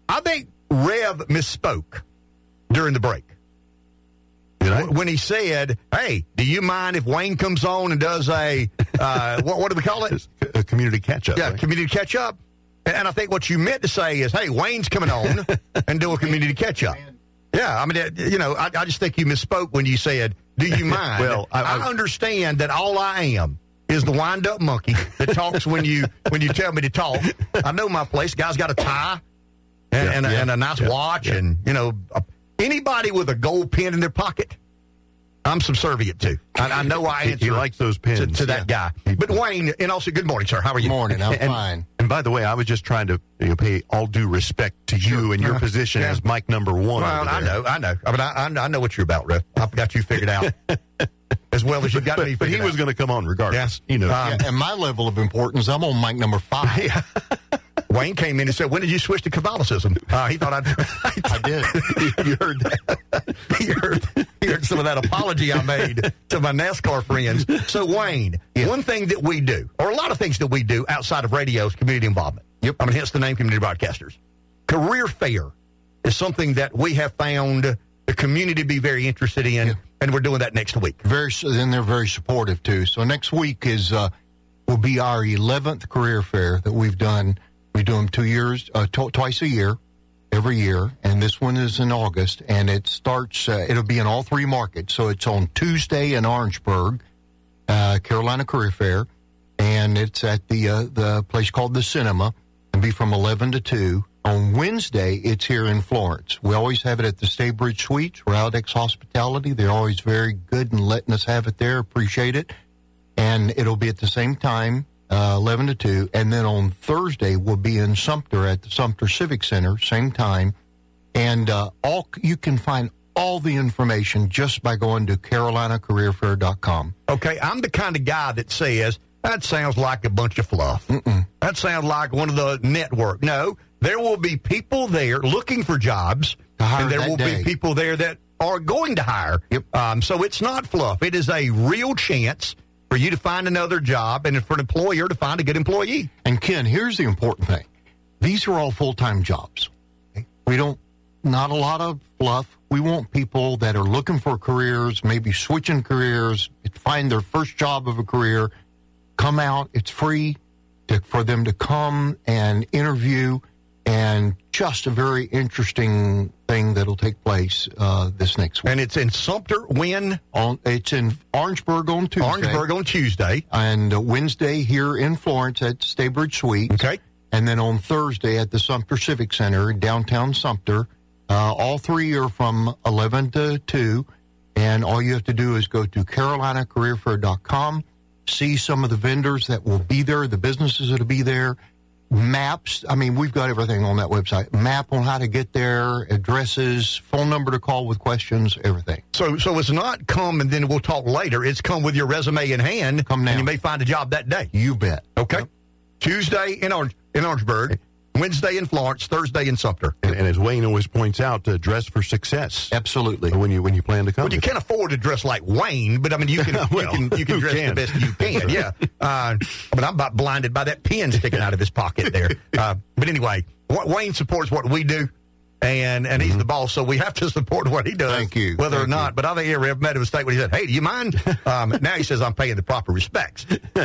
I think Rev misspoke during the break. When he said, hey, do you mind if Wayne comes on and does a, what do we call it? A community catch-up. Yeah, right? community catch-up. And I think what you meant to say is, hey, Wayne's coming on and do a community catch-up. Yeah, I mean, I just think you misspoke when you said, do you mind? Well, I understand that all I am is the wind-up monkey that talks when you tell me to talk. I know my place. Guy's got a tie and a nice watch. And, anybody with a gold pen in their pocket, I'm subservient to. I know I answer he likes those pens to that guy. But Wayne, and also, good morning, sir. How are you? Morning. I'm fine. And by the way, I was just trying to pay all due respect to you and your position as mic number one. Well, I know. I mean, I know what you're about, Rev. I've got you figured out as well as you got me figured out. But he was going to come on regardless. Yes. And my level of importance, I'm on mic number 5. Yeah. Wayne came in and said, when did you switch to Catholicism? He thought I did. You heard that. He heard some of that apology I made to my NASCAR friends. So, Wayne, one thing that we do, or a lot of things that we do outside of radio is community involvement. Yep. I mean, hence the name Community Broadcasters. Career fair is something that we have found the community to be very interested in, and we're doing that next week. And they're very supportive, too. So next week will be our 11th career fair that we've done. We do them 2 years, twice a year, every year, and this one is in August, and it starts, it'll be in all 3 markets. So it's on Tuesday in Orangeburg, Carolina Career Fair, and it's at the place called The Cinema, and be from 11 to 2. On Wednesday, it's here in Florence. We always have it at the Staybridge Suites, Rowdex Hospitality. They're always very good in letting us have it there. Appreciate it. And it'll be at the same time, 11 to 2. And then on Thursday, we'll be in Sumter at the Sumter Civic Center, same time. And you can find all the information just by going to CarolinaCareerFair.com. Okay, I'm the kind of guy that says, that sounds like a bunch of fluff. That sounds like one of the network. No, there will be people there looking for jobs, and there will be people there that are going to hire. Yep. So it's not fluff. It is a real chance for you to find another job and for an employer to find a good employee. And, Ken, here's the important thing. These are all full-time jobs. Not a lot of fluff. We want people that are looking for careers, maybe switching careers, find their first job of a career, come out. It's free for them to come and interview, and just a very interesting thing that'll take place this next week. And it's in Sumter when? It's in Orangeburg on Tuesday. And Wednesday here in Florence at Staybridge Suites. Okay. And then on Thursday at the Sumter Civic Center, downtown Sumter. All 3 are from 11 to 2. And all you have to do is go to CarolinaCareerFair.com, see some of the vendors that will be there, the businesses that will be there, maps. I mean, we've got everything on that website. Map on how to get there, addresses, phone number to call with questions, everything. So it's not come and then we'll talk later. It's come with your resume in hand. Come now. And you may find a job that day. You bet. Okay. Yep. Tuesday in Orangeburg, Wednesday in Florence, Thursday in Sumter. And as Wayne always points out, dress for success. Absolutely. When you plan to come. Well, you can't afford to dress like Wayne, but I mean, you can you can dress the best you can. Yeah. But I'm about blinded by that pen sticking out of his pocket there. But anyway, Wayne supports what we do, and he's the boss, so we have to support what he does. Thank you. Whether or not. But I think Rev made a mistake when he said, hey, do you mind? Now he says I'm paying the proper respects.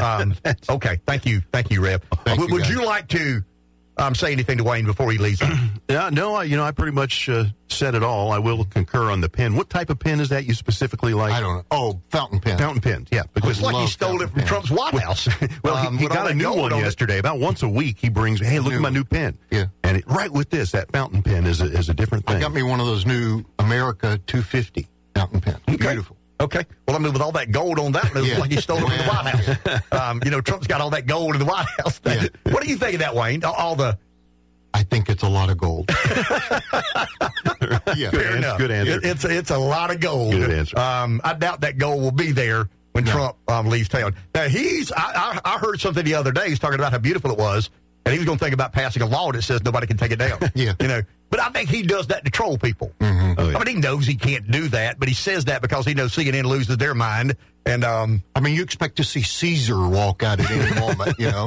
Okay. Thank you, Rev. Would you like to say anything to Wayne before he leaves? No, I pretty much said it all. I will concur on the pen. What type of pen is that you specifically like? I don't know. Oh, fountain pen. Fountain pens, yeah. It's like he stole it from Trump's White House. Well, he got a new one yesterday. About once a week, he brings, hey, look at my new pen. Yeah. And right with this, that fountain pen is a different thing. I got me one of those new America 250 fountain pens. Okay. Beautiful. Okay. Well, I mean, with all that gold on that, it looks like he stole it from the White House. Trump's got all that gold in the White House. Yeah. What do you think of that, Wayne? I think it's a lot of gold. Yeah, Good answer. It's a lot of gold. Good answer. I doubt that gold will be there when Trump leaves town. Now, I heard something the other day. He's talking about how beautiful it was, and he was going to think about passing a law that says nobody can take it down. Yeah. But I think he does that to troll people. Mm-hmm. Oh, yeah. I mean, he knows he can't do that, but he says that because he knows CNN loses their mind. And you expect to see Caesar walk out at any moment,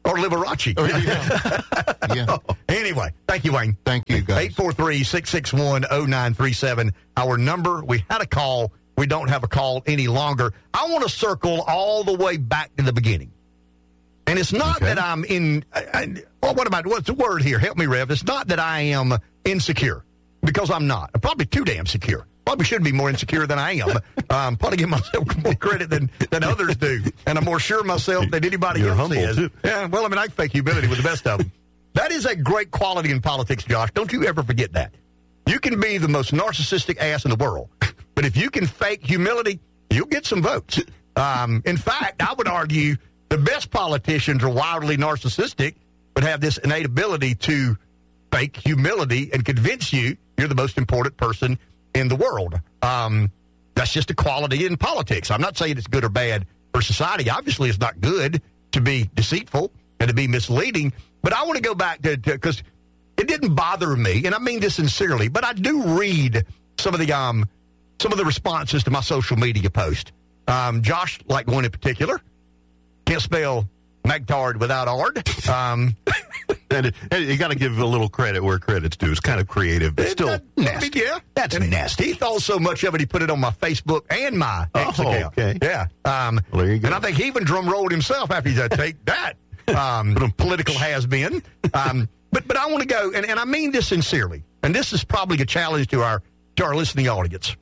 Or Liberace. Yeah. Anyway, thank you, Wayne. Thank you, guys. 843-661-0937. Our number. We had a call. We don't have a call any longer. I want to circle all the way back to the beginning. And it's not that I'm what's the word here? Help me, Rev. It's not that I am insecure, because I'm not. I'm probably too damn secure. Probably should be more insecure than I am. Probably give myself more credit than others do. And I'm more sure of myself than anybody else is. Too. Yeah, well, I mean, I fake humility with the best of them. That is a great quality in politics, Josh. Don't you ever forget that. You can be the most narcissistic ass in the world, but if you can fake humility, you'll get some votes. In fact, I would argue the best politicians are wildly narcissistic, but have this innate ability to fake humility and convince you you're the most important person in the world. That's just a quality in politics. I'm not saying it's good or bad for society. Obviously, it's not good to be deceitful and to be misleading. But I want to go back to because it didn't bother me, and I mean this sincerely. But I do read some of the responses to my social media post. Josh, like one in particular, can't spell Magtard without ard. And you got to give a little credit where credit's due. It's kind of creative, but still nasty. Yeah, that's nasty. He thought so much of it, he put it on my Facebook and my X account. Okay. Yeah. Well, there you go. And I think he even drum rolled himself after he said, "Take that." Political has been. But I want to go, and I mean this sincerely, and this is probably a challenge to our listening audience.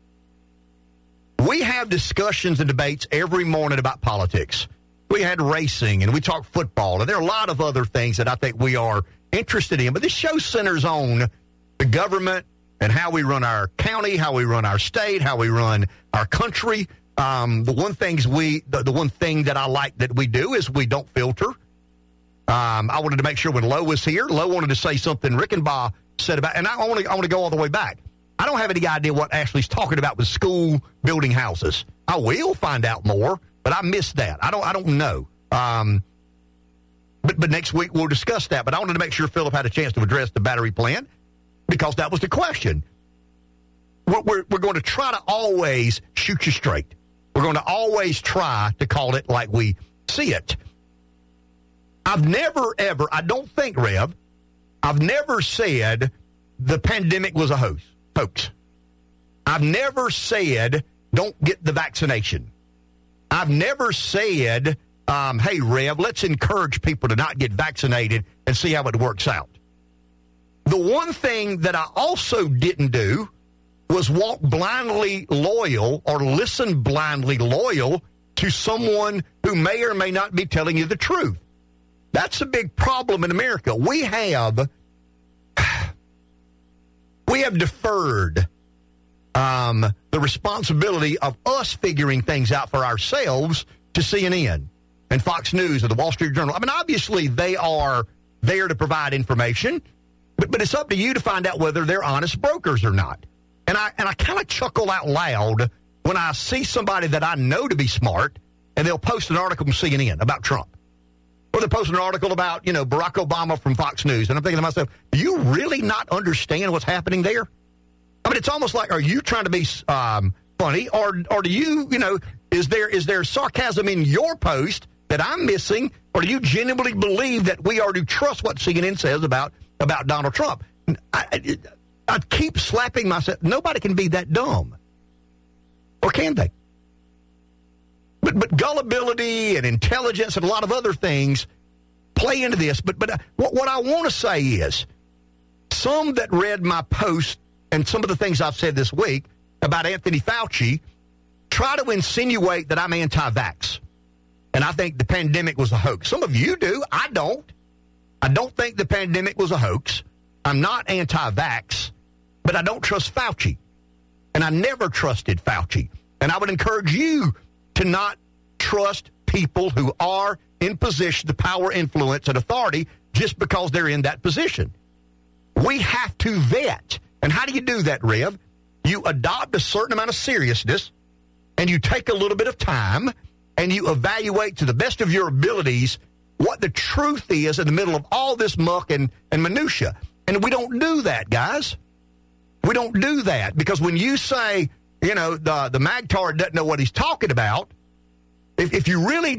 We have discussions and debates every morning about politics. We had racing, and we talk football, and there are a lot of other things that I think we are interested in. But this show centers on the government and how we run our county, how we run our state, how we run our country. The one thing that I like that we do is we don't filter. I wanted to make sure when Lo was here, Lo wanted to say something Rickenbaugh said about, and I want to go all the way back. I don't have any idea what Ashley's talking about with school building houses. I will find out more, but I missed that. I don't know. But next week we'll discuss that. But I wanted to make sure Philip had a chance to address the battery plant, because that was the question. We're going to try to always shoot you straight. We're going to always try to call it like we see it. I've never, ever, I don't think, Rev, I've never said the pandemic was a hoax. I've never said don't get the vaccination. I've never said, hey, Rev, let's encourage people to not get vaccinated and see how it works out. The one thing that I also didn't do was walk blindly loyal or listen blindly loyal to someone who may or may not be telling you the truth. That's a big problem in America. We have deferred the responsibility of us figuring things out for ourselves to CNN and Fox News or the Wall Street Journal. I mean, obviously, they are there to provide information, but it's up to you to find out whether they're honest brokers or not. And I kind of chuckle out loud when I see somebody that I know to be smart, and they'll post an article from CNN about Trump. Or they'll post an article about, Barack Obama from Fox News. And I'm thinking to myself, do you really not understand what's happening there? I mean, it's almost like, are you trying to be funny? Or do you, is there sarcasm in your post that I'm missing? Or do you genuinely believe that we are to trust what CNN says about Donald Trump? I keep slapping myself. Nobody can be that dumb. Or can they? But gullibility and intelligence and a lot of other things play into this. But what I want to say is, some that read my post and some of the things I've said this week about Anthony Fauci try to insinuate that I'm anti-vax. And I think the pandemic was a hoax. Some of you do. I don't. I don't think the pandemic was a hoax. I'm not anti-vax, but I don't trust Fauci. And I never trusted Fauci. And I would encourage you to not trust people who are in position, the power, influence, and authority just because they're in that position. We have to vet. And how do you do that, Rev? You adopt a certain amount of seriousness, and you take a little bit of time, and you evaluate to the best of your abilities what the truth is in the middle of all this muck and minutia. And we don't do that, guys. We don't do that, because when you say, the Magtard doesn't know what he's talking about, if you really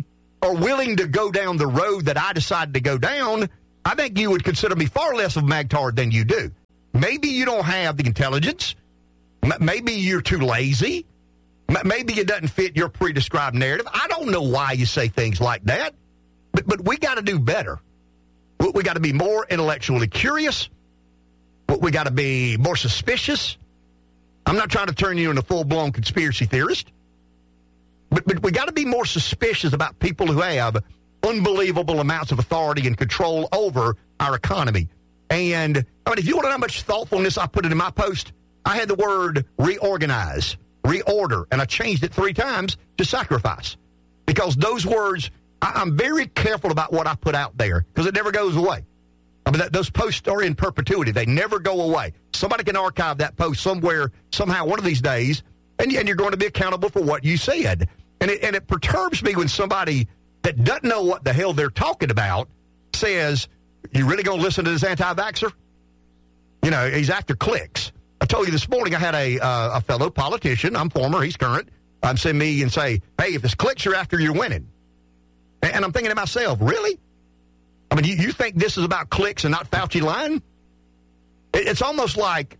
are willing to go down the road that I decided to go down, I think you would consider me far less of a magtard than you do. Maybe you don't have the intelligence. Maybe you're too lazy. Maybe it doesn't fit your pre-described narrative. I don't know why you say things like that, but we got to do better. We got to be more intellectually curious. We got to be more suspicious. I'm not trying to turn you into a full-blown conspiracy theorist, but we got to be more suspicious about people who have unbelievable amounts of authority and control over our economy. And, I mean, if you want to know how much thoughtfulness I put it in my post, I had the word reorganize, reorder, and I changed it 3 times to sacrifice. Because those words, I'm very careful about what I put out there, because it never goes away. I mean, those posts are in perpetuity. They never go away. Somebody can archive that post somewhere, somehow, one of these days, and you're going to be accountable for what you said. And it perturbs me when somebody that doesn't know what the hell they're talking about says, you really going to listen to this anti-vaxxer? You know, he's after clicks. I told you this morning I had a fellow politician, I'm former, he's current, send me and say, hey, if it's clicks you're after, you're winning. And I'm thinking to myself, really? I mean, you think this is about clicks and not Fauci lying? It's almost like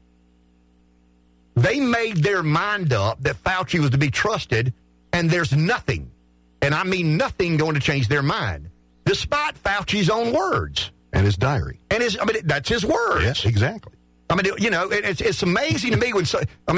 they made their mind up that Fauci was to be trusted, and there's nothing, and I mean nothing, going to change their mind, despite Fauci's own words. And his diary. And that's his words. Yes, exactly. I mean, you know, it's amazing to me when,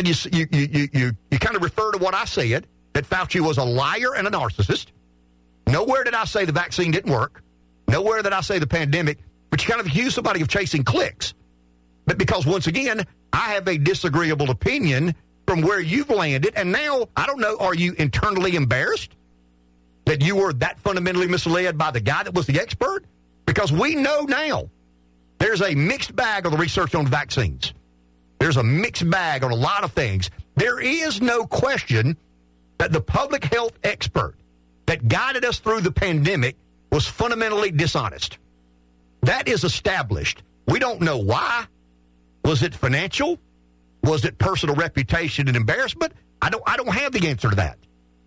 you kind of refer to what I said, that Fauci was a liar and a narcissist. Nowhere did I say the vaccine didn't work. Nowhere did I say the pandemic, but you kind of accuse somebody of chasing clicks. But because, once again, I have a disagreeable opinion from where you've landed, and now, I don't know, are you internally embarrassed that you were that fundamentally misled by the guy that was the expert? Because we know now there's a mixed bag of the research on vaccines. There's a mixed bag on a lot of things. There is no question that the public health expert that guided us through the pandemic was fundamentally dishonest. That is established. We don't know why. Was it financial? Was it personal reputation and embarrassment? I don't have the answer to that.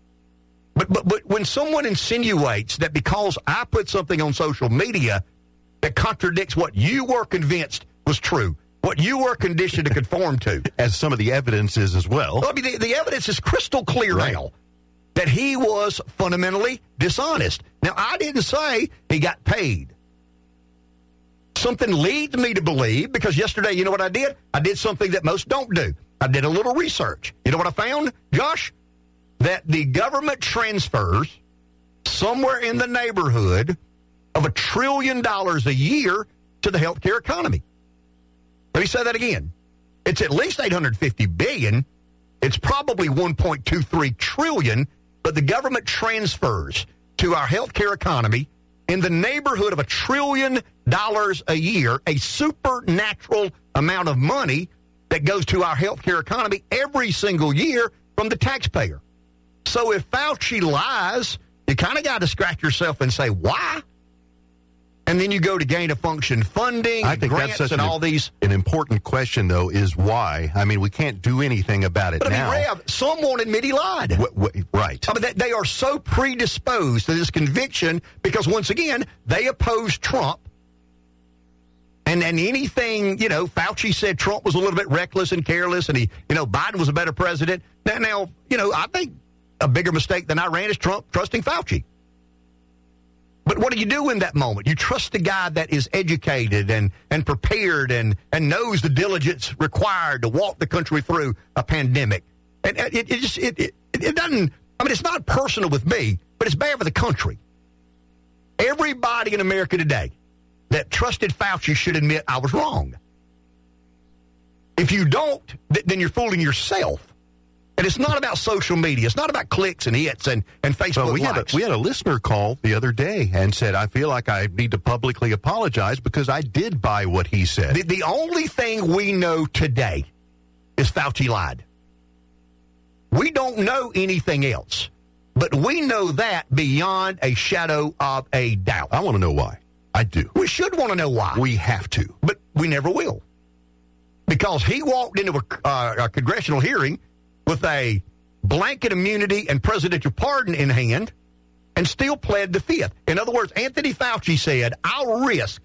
But when someone insinuates that because I put something on social media that contradicts what you were convinced was true, what you were conditioned to conform to. As some of the evidence is as well. I mean, the evidence is crystal clear now that he was fundamentally dishonest. Now, I didn't say he got paid. Something leads me to believe, because yesterday, you know what I did? I did something that most don't do. I did a little research. You know what I found, Josh? That the government transfers somewhere in the neighborhood of $1 trillion a year to the healthcare economy. Let me say that again. It's at least $850 billion. It's probably $1.23 trillion, but the government transfers to our healthcare economy in the neighborhood of $1 trillion a year, a supernatural amount of money that goes to our healthcare economy every single year from the taxpayer. So if Fauci lies, you kind of got to scratch yourself and say, why? And then you go to gain-of-function funding, I think grants, that's such and all these. An important question, though, is why. I mean, we can't do anything about it now. But I mean, Rev, some won't admit he lied. Right. I mean, they are so predisposed to this conviction because, once again, they oppose Trump. And anything, you know, Fauci said Trump was a little bit reckless and careless, and Biden was a better president. Now, I think a bigger mistake than I ran is Trump trusting Fauci. But what do you do in that moment? You trust the guy that is educated and prepared and knows the diligence required to walk the country through a pandemic. And it doesn't, I mean, it's not personal with me, but it's bad for the country. Everybody in America today that trusted Fauci should admit I was wrong. If you don't, then you're fooling yourself. And it's not about social media. It's not about clicks and hits and Facebook likes. We had a listener call the other day and said, I feel like I need to publicly apologize because I did buy what he said. The only thing we know today is Fauci lied. We don't know anything else. But we know that beyond a shadow of a doubt. I want to know why. I do. We should want to know why. We have to. But we never will. Because he walked into a congressional hearing with a blanket immunity and presidential pardon in hand, and still pled the fifth. In other words, Anthony Fauci said, I'll risk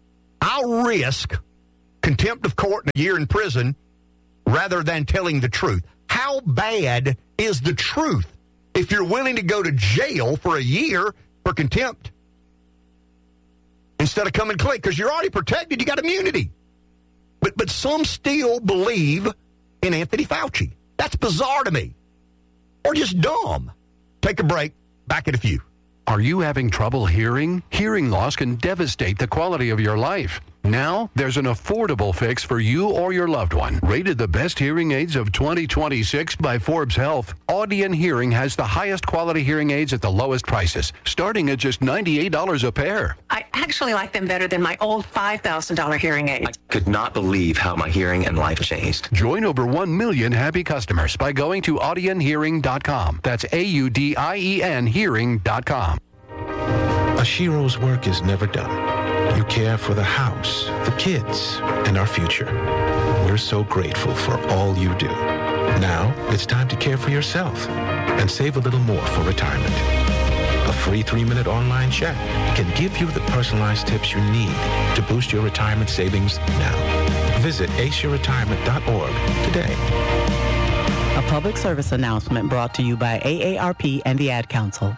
contempt of court and a year in prison rather than telling the truth. How bad is the truth if you're willing to go to jail for a year for contempt instead of coming clean? Because you're already protected. You got immunity. But some still believe in Anthony Fauci. That's bizarre to me. Or just dumb. Take a break. Back in a few. Are you having trouble hearing? Hearing loss can devastate the quality of your life. Now, there's an affordable fix for you or your loved one. Rated the best hearing aids of 2026 by Forbes Health, Audion Hearing has the highest quality hearing aids at the lowest prices, starting at just $98 a pair. I actually like them better than my old $5,000 hearing aids. I could not believe how my hearing and life changed. Join over 1 million happy customers by going to audionhearing.com. That's AUDIEN hearing.com. Ashiro's work is never done. You care for the house, the kids, and our future. We're so grateful for all you do. Now, it's time to care for yourself and save a little more for retirement. A free 3-minute online chat can give you the personalized tips you need to boost your retirement savings now. Visit aceyourretirement.org today. A public service announcement brought to you by AARP and the Ad Council.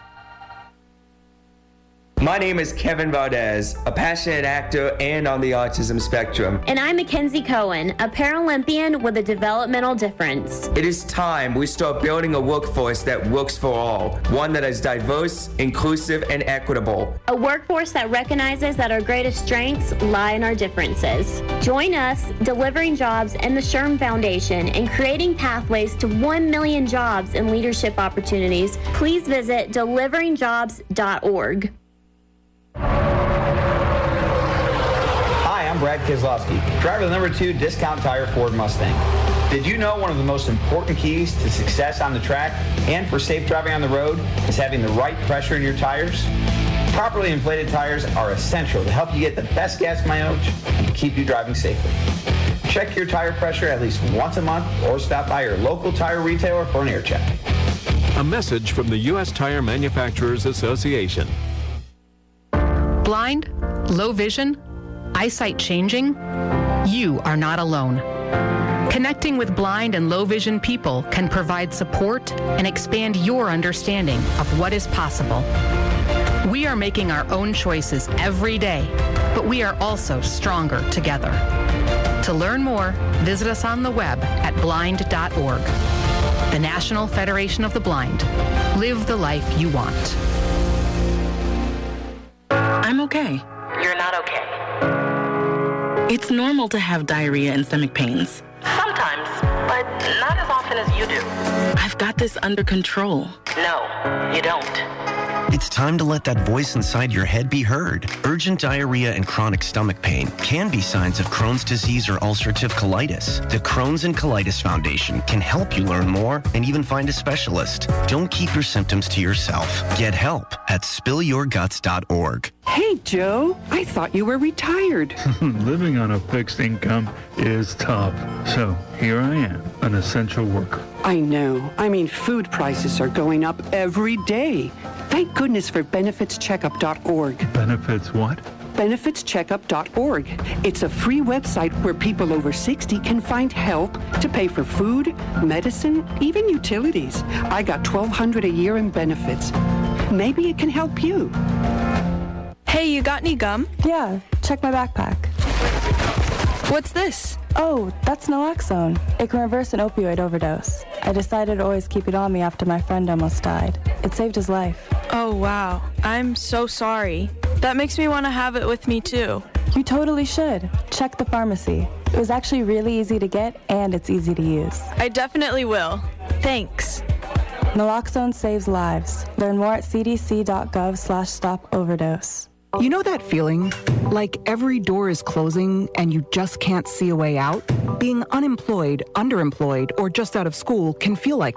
My name is Kevin Valdez, a passionate actor and on the autism spectrum. And I'm Mackenzie Cohen, a Paralympian with a developmental difference. It is time we start building a workforce that works for all, one that is diverse, inclusive, and equitable. A workforce that recognizes that our greatest strengths lie in our differences. Join us, Delivering Jobs and the SHRM Foundation, in creating pathways to 1 million jobs and leadership opportunities. Please visit deliveringjobs.org. Hi, I'm Brad Keselowski, driver of the number 2 Discount Tire Ford Mustang. Did you know one of the most important keys to success on the track and for safe driving on the road is having the right pressure in your tires? Properly inflated tires are essential to help you get the best gas mileage and keep you driving safely. Check your tire pressure at least once a month or stop by your local tire retailer for an air check. A message from the U.S. Tire Manufacturers Association. Blind, low vision, eyesight changing? You are not alone. Connecting with blind and low vision people can provide support and expand your understanding of what is possible. We are making our own choices every day, but we are also stronger together. To learn more, visit us on the web at blind.org. The National Federation of the Blind. Live the life you want. I'm okay. You're not okay. It's normal to have diarrhea and stomach pains. Sometimes, but not as often as you do. I've got this under control. No, you don't. It's time to let that voice inside your head be heard. Urgent diarrhea and chronic stomach pain can be signs of Crohn's disease or ulcerative colitis. The Crohn's and Colitis Foundation can help you learn more and even find a specialist. Don't keep your symptoms to yourself. Get help at spillyourguts.org. Hey, Joe, I thought you were retired. Living on a fixed income is tough. So here I am, an essential worker. I know. I mean, food prices are going up every day. Thank goodness for benefitscheckup.org. Benefits what? benefitscheckup.org. It's a free website where people over 60 can find help to pay for food, medicine, even utilities. I got $1,200 a year in benefits. Maybe it can help you. Hey, you got any gum? Yeah, check my backpack. What's this? Oh, that's naloxone. It can reverse an opioid overdose. I decided to always keep it on me after my friend almost died. It saved his life. Oh, wow. I'm so sorry. That makes me want to have it with me, too. You totally should. Check the pharmacy. It was actually really easy to get, and it's easy to use. I definitely will. Thanks. Naloxone saves lives. Learn more at cdc.gov/stop-overdose. You know that feeling? Like every door is closing and you just can't see a way out? Being unemployed, underemployed, or just out of school can feel like that.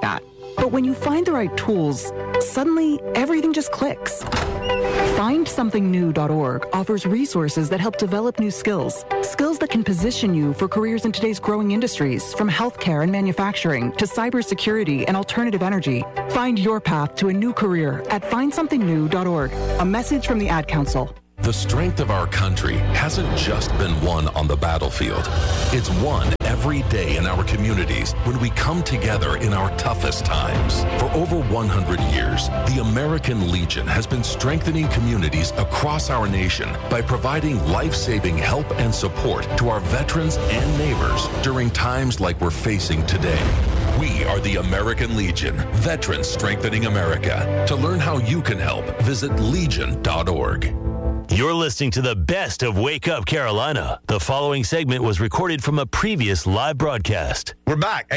But when you find the right tools, suddenly everything just clicks. FindSomethingNew.org offers resources that help develop new skills that can position you for careers in today's growing industries, from healthcare and manufacturing to cybersecurity and alternative energy. Find your path to a new career at FindSomethingNew.org. A message from the Ad Council. The strength of our country hasn't just been won on the battlefield. It's won every day in our communities when we come together in our toughest times. For over 100 years, the American Legion has been strengthening communities across our nation by providing life-saving help and support to our veterans and neighbors during times like we're facing today. We are the American Legion, Veterans Strengthening America. To learn how you can help, visit legion.org. You're listening to the best of Wake Up Carolina. The following segment was recorded from a previous live broadcast. We're back.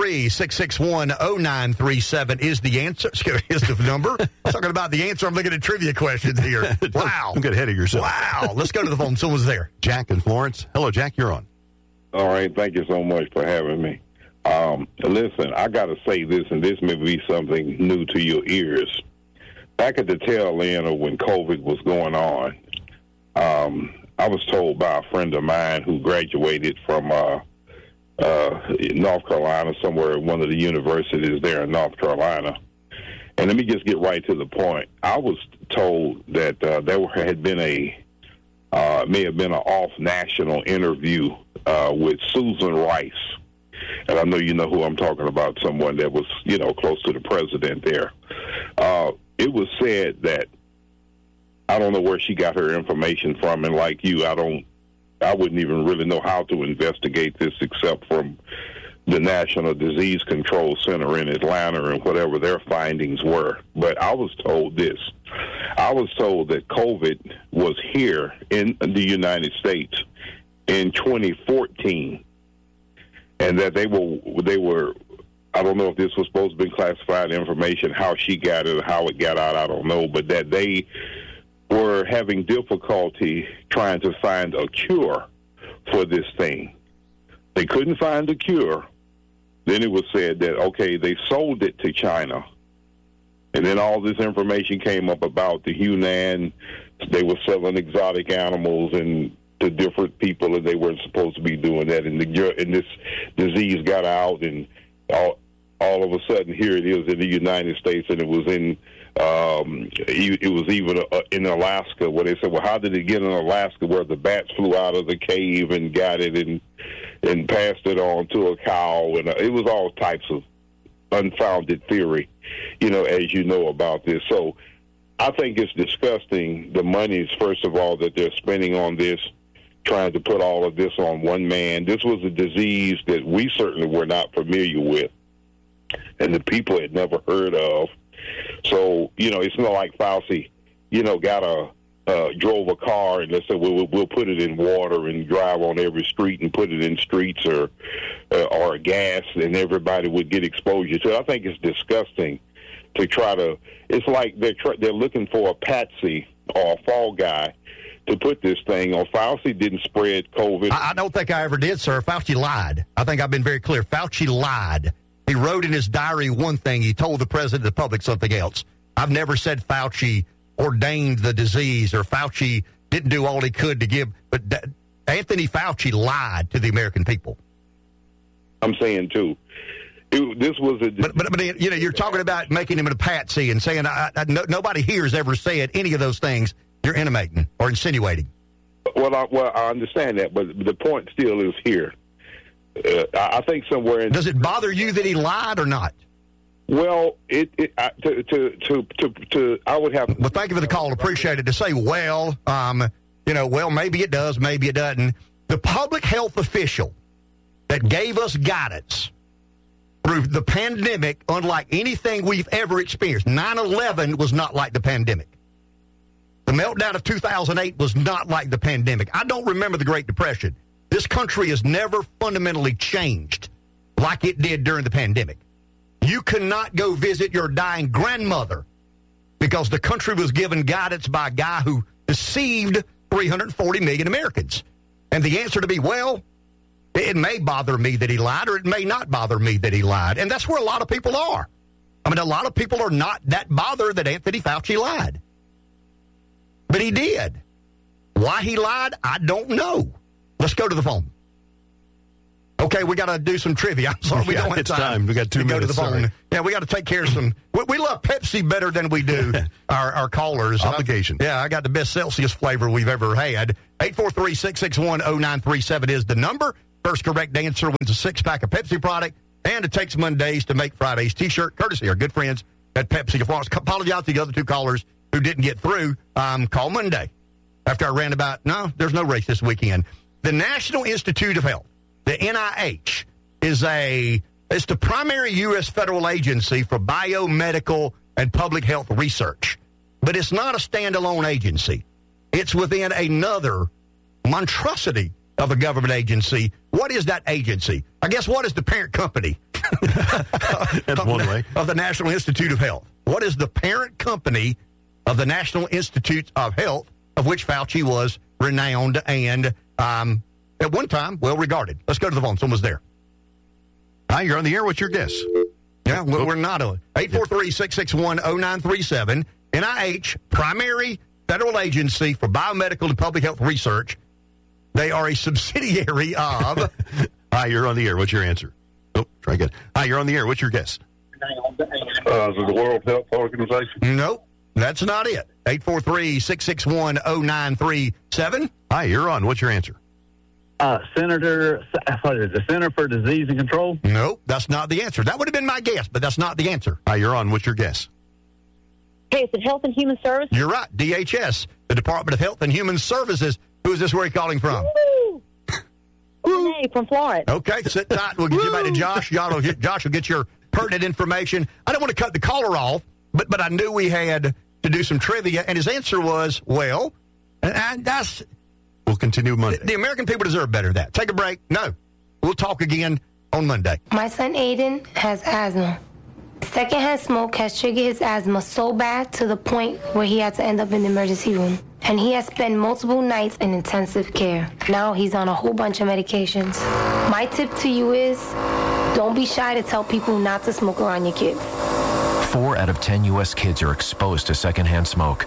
843-661-0937 is the answer. Is the number. I'm talking about the answer. I'm looking at trivia questions here. Wow. Don't get ahead of yourself. Wow. Let's go to the phone. Someone's there. Jack in Florence. Hello, Jack. You're on. All right. Thank you so much for having me. Listen, I got to say this, and this may be something new to your ears. Back at the tail end of when COVID was going on, I was told by a friend of mine who graduated from North Carolina, somewhere at one of the universities there in North Carolina. And let me just get right to the point. I was told that there had been may have been an off-national interview with Susan Rice. And I know you know who I'm talking about, someone that was, close to the president there. It was said that, I don't know where she got her information from, and like you, I wouldn't even really know how to investigate this except from the National Disease Control Center in Atlanta and whatever their findings were. But I was told this. I was told that COVID was here in the United States in 2014, and that they were I don't know if this was supposed to be classified information, how she got it, how it got out, I don't know, but that they were having difficulty trying to find a cure for this thing. They couldn't find a cure. Then it was said that, okay, they sold it to China. And then all this information came up about the Hunan. They were selling exotic animals and to different people, and they weren't supposed to be doing that. And this disease got out, and all of a sudden, here it is in the United States, and it was in in Alaska, where they said, well, how did it get in Alaska, where the bats flew out of the cave and got it and passed it on to a cow, and it was all types of unfounded theory, as you know about this. So I think it's disgusting, the monies, first of all, that they're spending on this, trying to put all of this on one man. This was a disease that we certainly were not familiar with, and the people had never heard of. So, it's not like Fauci, drove a car and they said, we'll put it in water and drive on every street and put it in streets or gas, and everybody would get exposure to it. I think it's disgusting to try to, it's like they're looking for a patsy or a fall guy to put this thing on. Fauci didn't spread COVID. I don't think I ever did, sir. Fauci lied. I think I've been very clear. Fauci lied. He wrote in his diary one thing. He told the president of the public something else. I've never said Fauci ordained the disease or Fauci didn't do all he could to give. But Anthony Fauci lied to the American people. I'm saying, too. This was a... But you're talking about making him a patsy and saying nobody here has ever said any of those things you're intimating or insinuating. Well, I understand that, but the point still is here. I think somewhere in... Does it bother you that he lied or not? Well, I would have... Well, thank you for the call. Appreciate it. To say, well, maybe it does, maybe it doesn't. The public health official that gave us guidance through the pandemic, unlike anything we've ever experienced. 9/11 was not like the pandemic. The meltdown of 2008 was not like the pandemic. I don't remember the Great Depression. This country has never fundamentally changed like it did during the pandemic. You cannot go visit your dying grandmother because the country was given guidance by a guy who deceived 340 million Americans. And the answer to be, well, it may bother me that he lied, or it may not bother me that he lied. And that's where a lot of people are. I mean, a lot of people are not that bothered that Anthony Fauci lied. But he did. Why he lied, I don't know. Let's go to the phone. Okay, we got to do some trivia. I'm sorry, we don't have time. We got 2 minutes. Go to the phone. Sorry. Yeah, we got to take care of some. We love Pepsi better than we do our callers. Obligation. I got the best Celsius flavor we've ever had. 843-661-0937 is the number. First correct answer wins a 6-pack of Pepsi product. And it takes Mondays to make Friday's T-shirt, courtesy of our good friends at Pepsi. Apologize to the other 2 callers who didn't get through. Call Monday. After I ran about, no, there's no race this weekend. The National Institute of Health, the NIH, is the primary U.S. federal agency for biomedical and public health research. But it's not a standalone agency. It's within another monstrosity of a government agency. What is that agency? I guess what is the parent company? That's one way. Of the National Institute of Health. What is the parent company of the National Institute of Health, of which Fauci was renowned and, at one time, well-regarded? Let's go to the phone. Someone's there. Hi, you're on the air. What's your guess? Yeah, we're not on. 843-661-0937. NIH, primary federal agency for biomedical and public health research. They are a subsidiary of... Hi, you're on the air. What's your answer? Oh, try again. Hi, you're on the air. What's your guess? The World Health Organization? Nope, that's not it. 843-661-0937. Hi, you're on. What's your answer? The Center for Disease and Control? Nope, that's not the answer. That would have been my guess, but that's not the answer. Hi, you're on. What's your guess? Hey, is it Health and Human Services? You're right. DHS, the Department of Health and Human Services. Who is this? Where are you calling from? Renee from Florence. Okay, sit tight. We'll get you back to Josh. Josh will get your pertinent information. I don't want to cut the caller off, but I knew we had to do some trivia, and his answer was, well, and that's... We'll continue Monday. The American people deserve better than that. Take a break. No. We'll talk again on Monday. My son Aiden has asthma. Secondhand smoke has triggered his asthma so bad to the point where he had to end up in the emergency room. And he has spent multiple nights in intensive care. Now he's on a whole bunch of medications. My tip to you is, don't be shy to tell people not to smoke around your kids. 4 out of 10 U.S. kids are exposed to secondhand smoke.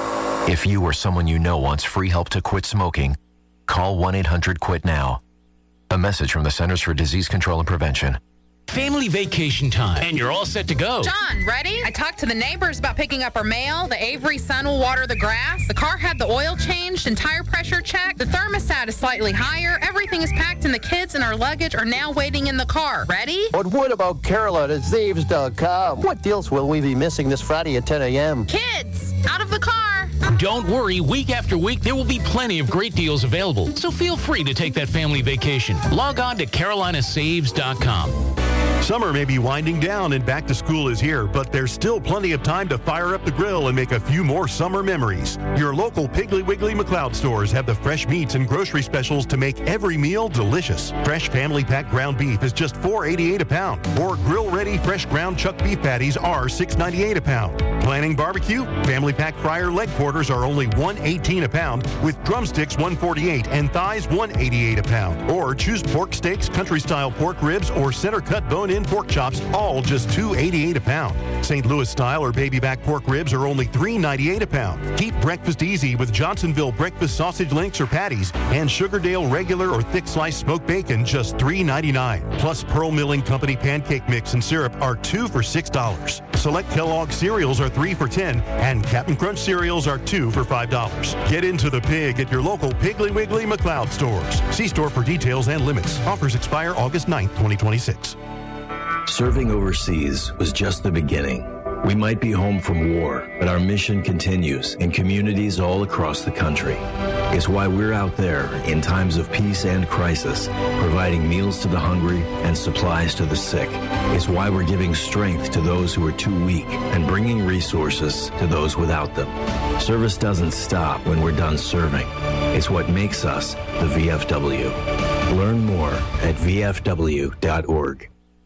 If you or someone you know wants free help to quit smoking, call 1-800-QUIT-NOW. A message from the Centers for Disease Control and Prevention. Family vacation time, and you're all set to go. John, ready? I talked to the neighbors about picking up our mail. The Avery son will water the grass. The car had the oil changed and tire pressure checked. The thermostat is slightly higher. Everything is packed, and the kids and our luggage are now waiting in the car. Ready? But what about Carolina at Zaves.com? What deals will we be missing this Friday at 10 a.m.? Kids, out of the car. Don't worry, week after week, there will be plenty of great deals available. So feel free to take that family vacation. Log on to CarolinaSaves.com. Summer may be winding down and back to school is here, but there's still plenty of time to fire up the grill and make a few more summer memories. Your local Piggly Wiggly McLeod stores have the fresh meats and grocery specials to make every meal delicious. Fresh family pack ground beef is just $4.88 a pound, or grill-ready fresh ground chuck beef patties are $6.98 a pound. Planning barbecue? Family pack fryer leg quarters are only $1.18 a pound, with drumsticks $1.48 and thighs $1.88 a pound. Or choose pork steaks, country-style pork ribs, or center-cut bone-in pork chops, all just $2.88 a pound. St. Louis style or baby back pork ribs are only $3.98 a pound. Keep breakfast easy with Johnsonville breakfast sausage links or patties, and Sugardale regular or thick sliced smoked bacon just $3.99. Plus Pearl Milling Company pancake mix and syrup are 2 for $6. Select Kellogg cereals are 3 for $10, and Captain Crunch cereals are 2 for $5. Get into the pig at your local Piggly Wiggly McLeod stores. See store for details and limits. Offers expire August 9th, 2026. Serving overseas was just the beginning. We might be home from war, but our mission continues in communities all across the country. It's why we're out there in times of peace and crisis, providing meals to the hungry and supplies to the sick. It's why we're giving strength to those who are too weak and bringing resources to those without them. Service doesn't stop when we're done serving. It's what makes us the VFW. Learn more at vfw.org.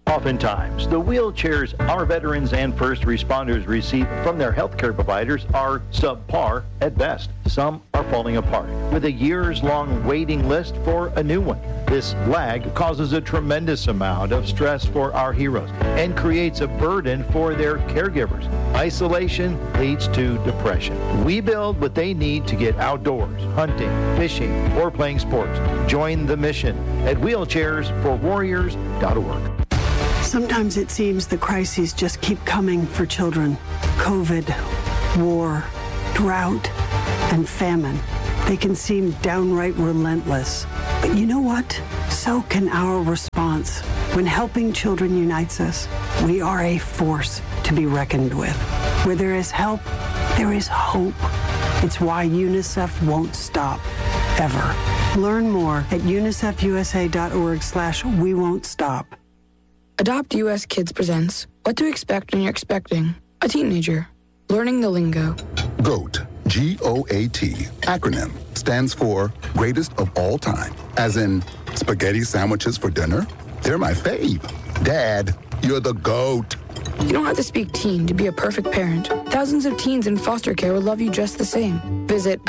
Oftentimes, the wheelchairs our veterans and first responders receive from their healthcare providers are subpar at best. Some are falling apart, with a years-long waiting list for a new one. This lag causes a tremendous amount of stress for our heroes and creates a burden for their caregivers. Isolation leads to depression. We build what they need to get outdoors, hunting, fishing, or playing sports. Join the mission at wheelchairsforwarriors.org. Sometimes it seems the crises just keep coming for children. COVID, war, drought, and famine. They can seem downright relentless. But you know what? So can our response. When helping children unites us, we are a force to be reckoned with. Where there is help, there is hope. It's why UNICEF won't stop, ever. Learn more at unicefusa.org/we won't stop. Adopt US Kids presents What to Expect When You're Expecting a Teenager. Learning the lingo. GOAT, G-O-A-T, acronym, stands for Greatest of All Time. As in, spaghetti sandwiches for dinner? They're my fave. Dad, you're the GOAT. You don't have to speak teen to be a perfect parent. Thousands of teens in foster care will love you just the same. Visit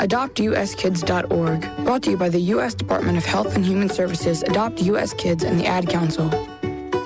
adoptuskids.org. Brought to you by the U.S. Department of Health and Human Services, Adopt U.S. Kids, and the Ad Council.